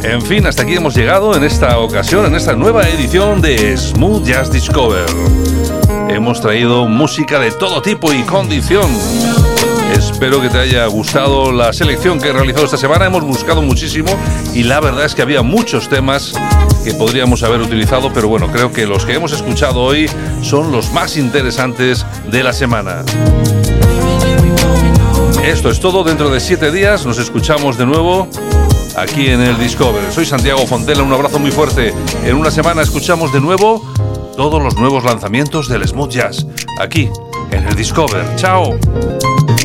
En fin, hasta aquí hemos llegado en esta ocasión, en esta nueva edición de Smooth Jazz Discover. Hemos traído música de todo tipo y condición. Espero que te haya gustado la selección que he realizado esta semana. Hemos buscado muchísimo y la verdad es que había muchos temas que podríamos haber utilizado, pero bueno, creo que los que hemos escuchado hoy son los más interesantes de la semana. Esto es todo. Dentro de 7 días nos escuchamos de nuevo aquí en el Discover. Soy Santiago Fontela, un abrazo muy fuerte. En una semana escuchamos de nuevo todos los nuevos lanzamientos del Smooth Jazz aquí en el Discover. ¡Chao!